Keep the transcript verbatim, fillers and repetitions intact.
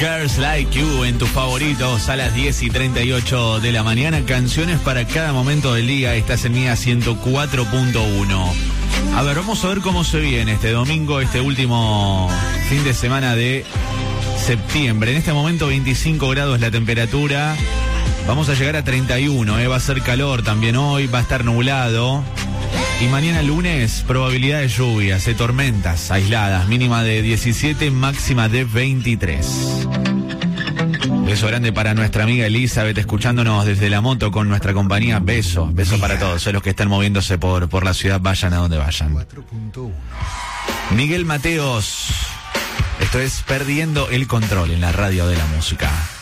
Girls Like You en tus favoritos a las diez y treinta y ocho de la mañana. Canciones para cada momento del día. Estás en Mía ciento cuatro punto uno. A ver, vamos a ver cómo se viene este domingo, este último fin de semana de septiembre. En este momento veinticinco grados la temperatura. Vamos a llegar a treinta y uno, ¿eh? Va a ser calor también hoy, va a estar nublado. Y mañana lunes, probabilidad de lluvias, de tormentas aisladas, mínima de diecisiete, máxima de veintitrés. Beso grande para nuestra amiga Elizabeth, escuchándonos desde la moto con nuestra compañía. Beso, beso para todos, eh, los que están moviéndose por, por la ciudad, vayan a donde vayan. Miguel Mateos, esto es Perdiendo el Control en la radio de la música.